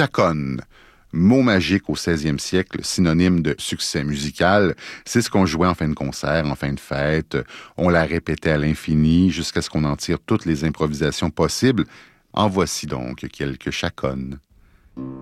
chaconne. Mot magique au 16e siècle, synonyme de succès musical. C'est ce qu'on jouait en fin de concert, en fin de fête. On la répétait à l'infini jusqu'à ce qu'on en tire toutes les improvisations possibles. En voici donc quelques chaconnes.